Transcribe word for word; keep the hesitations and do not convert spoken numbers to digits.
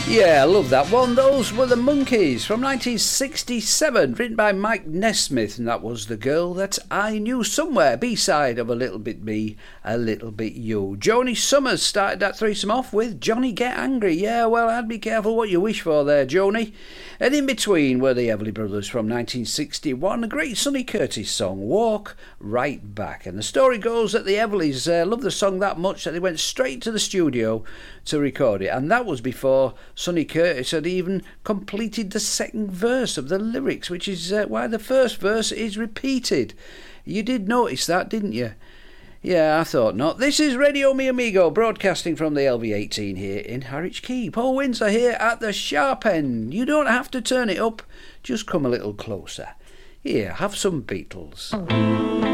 Yeah, I love that one. Those were the Monkees from nineteen sixty-seven, written by Mike Nesmith, and that was The Girl That I Knew Somewhere, B-side of A Little Bit Me, A Little Bit You. Joni Summers started that threesome off with Johnny Get Angry. Yeah, well, I'd be careful what you wish for there, Joni. And in between were the Everly Brothers from nineteen sixty-one, a great Sonny Curtis song, Walk Right Back. And the story goes that the Everlys uh, loved the song that much that they went straight to the studio to record it, and that was before Sonny Curtis had even completed the second verse of the lyrics, which is uh, why the first verse is repeated. You did notice that, didn't you? Yeah, I thought not. This is Radio Mi Amigo, broadcasting from the L V eighteen here in Harwich Quay. Paul Windsor here at the sharp end. You don't have to turn it up, just come a little closer. Here, have some Beatles.